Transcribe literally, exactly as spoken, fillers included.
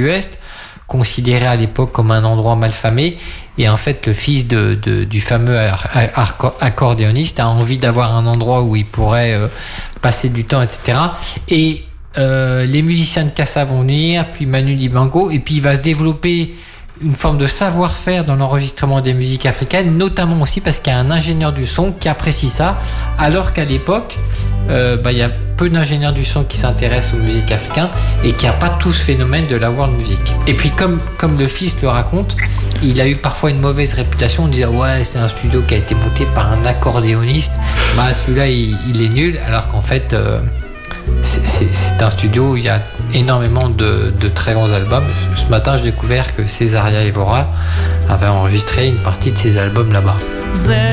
l'Ouest, considéré à l'époque comme un endroit malfamé. Et en fait, le fils de, de, du fameux accordéoniste a envie d'avoir un endroit où il pourrait euh, passer du temps, et cetera. Et euh, les musiciens de Cassa vont venir, puis Manu Dibango, et puis il va se développer une forme de savoir-faire dans l'enregistrement des musiques africaines, notamment aussi parce qu'il y a un ingénieur du son qui apprécie ça, alors qu'à l'époque, euh, bah, il y a peu d'ingénieurs du son qui s'intéressent aux musiques africaines et qu'il n'y a pas tout ce phénomène de la world music. Et puis comme, comme le fils le raconte, il a eu parfois une mauvaise réputation. On disait ouais, c'est un studio qui a été monté par un accordéoniste, bah, celui-là il, il est nul, alors qu'en fait euh, c'est, c'est, c'est un studio où il y a énormément de, de très bons albums. Ce matin, j'ai découvert que Césaria Evora avait enregistré une partie de ses albums là-bas.